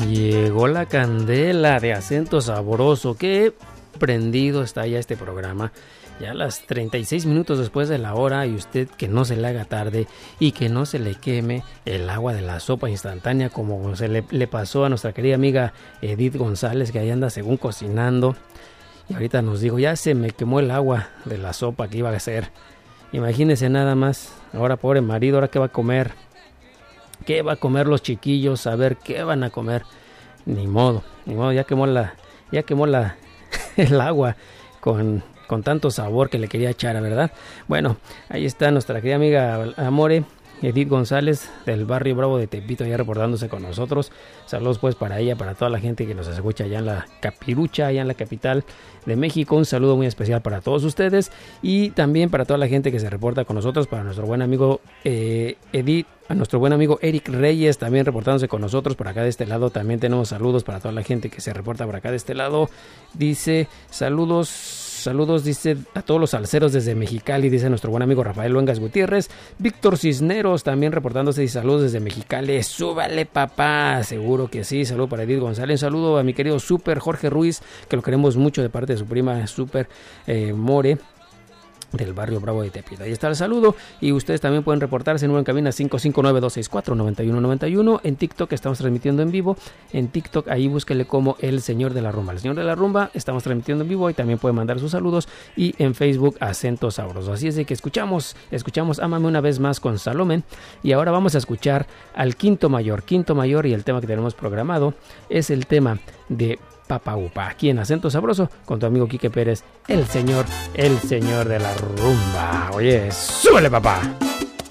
Llegó la candela de Acento Sabroso. Qué prendido está ya este programa. Ya las 36 minutos después de la hora, y usted que no se le haga tarde y que no se le queme el agua de la sopa instantánea como se le pasó a nuestra querida amiga Edith González, que ahí anda según cocinando. Y ahorita nos dijo, ya se me quemó el agua de la sopa que iba a hacer. Imagínese nada más, ahora pobre marido, ahora qué va a comer. ¿Qué va a comer los chiquillos? A ver, ¿qué van a comer? Ni modo, ya quemó el agua con tanto sabor que le quería echar, ¿verdad? Bueno, ahí está nuestra querida amiga Amore, Edith González, del barrio Bravo de Tepito, ya reportándose con nosotros. Saludos pues para ella, para toda la gente que nos escucha allá en la Capirucha, allá en la capital de México. Un saludo muy especial para todos ustedes y también para toda la gente que se reporta con nosotros, para nuestro buen amigo Edith, a nuestro buen amigo Eric Reyes, también reportándose con nosotros por acá de este lado. También tenemos saludos para toda la gente que se reporta por acá de este lado. Dice, Saludos, dice, a todos los salseros desde Mexicali, dice nuestro buen amigo Rafael Luengas Gutiérrez. Víctor Cisneros también reportándose y saludos desde Mexicali. Súbale, papá, seguro que sí. Saludo para Edith González. Saludo a mi querido Super Jorge Ruiz, que lo queremos mucho de parte de su prima Super More, del barrio Bravo de Tepito. Ahí está el saludo. Y ustedes también pueden reportarse en cabina 559-264-9191. En TikTok estamos transmitiendo en vivo. En TikTok ahí búsquele como El Señor de la Rumba. El Señor de la Rumba estamos transmitiendo en vivo y también pueden mandar sus saludos. Y en Facebook Acento Sabroso. Así es de que escuchamos Ámame una vez más con Salomé. Y ahora vamos a escuchar al Quinto Mayor. Y el tema que tenemos programado es el tema de Papa Upa, aquí en Acento Sabroso, con tu amigo Quique Pérez, el señor de la rumba. Oye, súbele, papá.